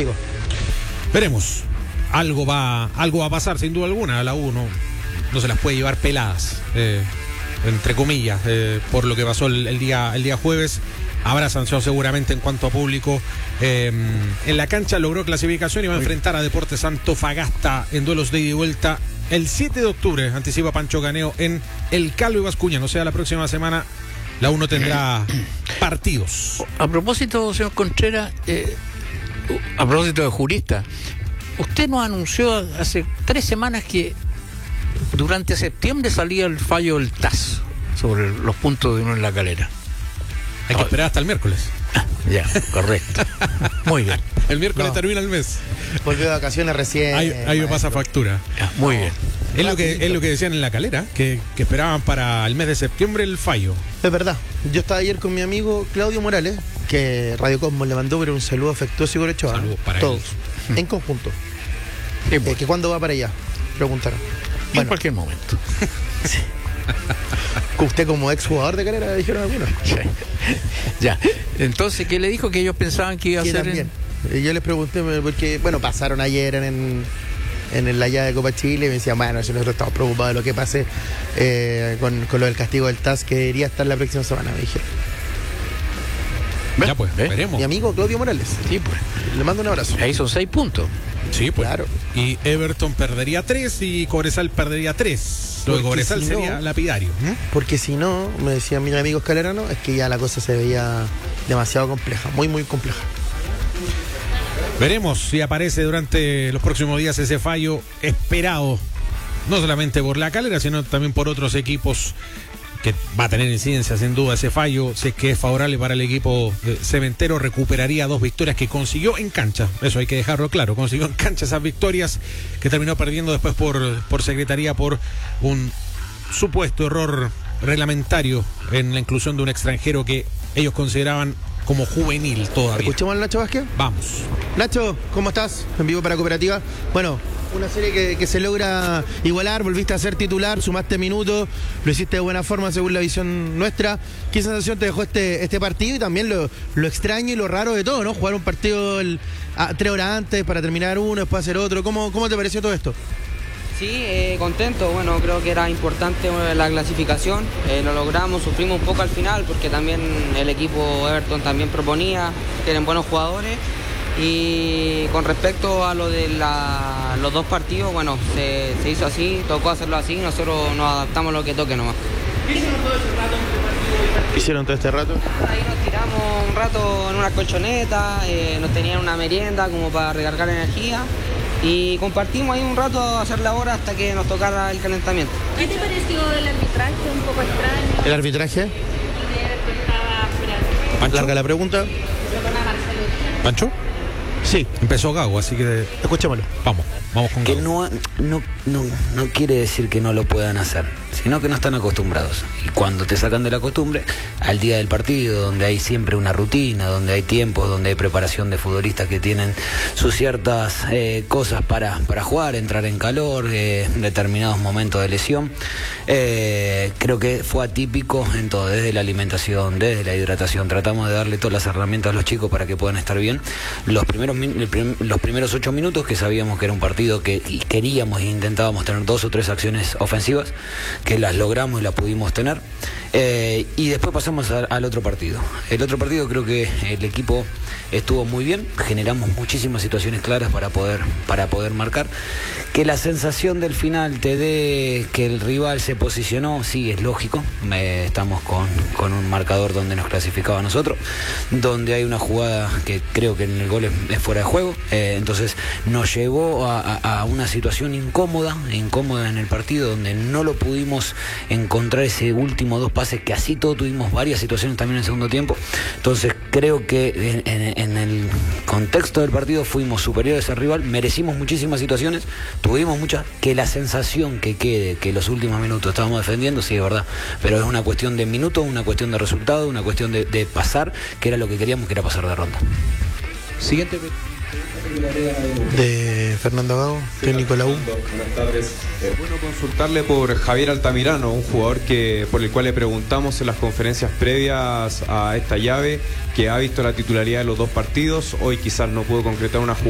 contigo. Veremos. Algo va a pasar, sin duda alguna. La U no se las puede llevar peladas, entre comillas, por lo que pasó el día jueves. Habrá sanción seguramente en cuanto a público. En la cancha logró clasificación y va a enfrentar a Deportes Antofagasta en duelos de ida y vuelta el 7 de octubre, anticipa Pancho Caneo, en El Calvo y Bascuñán. O sea, la próxima semana la U no tendrá partidos. A propósito, señor Contreras, a propósito de jurista, usted nos anunció hace 3 semanas que durante septiembre salía el fallo del TAS sobre los puntos de uno en La Calera. Hay que esperar hasta el miércoles. Ya, correcto. Muy bien. El miércoles termina el mes. Volvió de vacaciones recién. Ahí me pasa factura. Ya, muy bien. Es lo que decían en La Calera, que esperaban para el mes de septiembre el fallo. Es verdad. Yo estaba ayer con mi amigo Claudio Morales, que Radio Cosmos le mandó un saludo afectuoso y corecho. Saludos para todos, él. en conjunto. Sí, pues. ¿Que cuándo va para allá? Preguntaron. En cualquier momento. Sí. Usted como exjugador de Calera, dijeron algunos. Sí. Ya. Entonces, ¿qué le dijo? Que ellos pensaban que iba a ser también. Yo les pregunté, porque, pasaron ayer en la llave de Copa Chile y me decían, bueno, si nosotros estamos preocupados de lo que pase con lo del castigo del TAS, que debería estar la próxima semana, me dijeron. Ya pues, veremos. Mi amigo Claudio Morales. Sí, pues. Le mando un abrazo. Ahí son 6 puntos. Sí, pues. Claro. Y Everton perdería 3 y Cobresal perdería 3. Lo de Cobresal sería lapidario. Porque si no, me decían mis amigos caleranos, es que ya la cosa se veía demasiado compleja, muy, muy compleja. Veremos si aparece durante los próximos días ese fallo esperado, no solamente por La Calera, sino también por otros equipos, que va a tener incidencia sin duda ese fallo. Si es que es favorable para el equipo cementero, recuperaría 2 victorias que consiguió en cancha. Eso hay que dejarlo claro, consiguió en cancha esas victorias que terminó perdiendo después por secretaría por un supuesto error reglamentario en la inclusión de un extranjero que ellos consideraban como juvenil todavía. ¿Escuchamos al Nacho Vázquez? Vamos. Nacho, ¿cómo estás? En vivo para Cooperativa. Bueno, una serie que se logra igualar, volviste a ser titular, sumaste minutos, lo hiciste de buena forma según la visión nuestra. ¿Qué sensación te dejó este partido? Y también lo extraño y lo raro de todo, ¿no? Jugar un partido 3 horas antes para terminar uno, después hacer otro. ¿Cómo te pareció todo esto? Sí, contento. Bueno, creo que era importante la clasificación. Lo logramos, sufrimos un poco al final porque también el equipo Everton también proponía, tienen buenos jugadores. Y con respecto a lo de los 2 partidos, bueno, se hizo así, tocó hacerlo así, nosotros nos adaptamos a lo que toque nomás. ¿Qué hicieron todo este rato? Ahí nos tiramos un rato en una colchoneta, nos tenían una merienda como para recargar energía y compartimos ahí un rato a hacer la hora hasta que nos tocara el calentamiento. ¿Qué te pareció el arbitraje? Un poco extraño. ¿El arbitraje? Larga la pregunta. ¿Pancho? Sí. Empezó Gago, así que Escuchémoslo. vamos con Que Gago. no quiere decir que no lo puedan hacer, sino que no están acostumbrados. Y cuando te sacan de la costumbre, al día del partido, donde hay siempre una rutina, donde hay tiempos, donde hay preparación de futbolistas que tienen sus ciertas cosas para jugar, entrar en calor, determinados momentos de lesión, creo que fue atípico en todo, desde la alimentación, desde la hidratación. Tratamos de darle todas las herramientas a los chicos para que puedan estar bien. Los primeros 8 minutos, que sabíamos que era un partido que queríamos e intentábamos tener 2 o 3 acciones ofensivas, que las logramos y las pudimos tener, y después pasamos al otro partido. El otro partido creo que el equipo estuvo muy bien, generamos muchísimas situaciones claras para poder marcar. Que la sensación del final te dé que el rival se posicionó, sí, es lógico. Estamos con un marcador donde nos clasificaba a nosotros, donde hay una jugada que creo que en el gol es fuera de juego, entonces nos llevó a una situación incómoda en el partido, donde no lo pudimos encontrar ese último 2 pases, que así todo tuvimos varias situaciones también en el segundo tiempo. Entonces creo que en el contexto del partido fuimos superiores al rival, merecimos muchísimas situaciones, tuvimos muchas. Que la sensación que quede que los últimos minutos estábamos defendiendo, sí, es verdad, pero es una cuestión de minutos, una cuestión de resultado, una cuestión de pasar, que era lo que queríamos, que era pasar de ronda. Siguiente. De Fernando Gago, técnico de la U. Buenas tardes. Bueno, consultarle por Javier Altamirano, un jugador por el cual le preguntamos en las conferencias previas a esta llave, que ha visto la titularidad de los 2 partidos. Hoy quizás no pudo concretar una jugada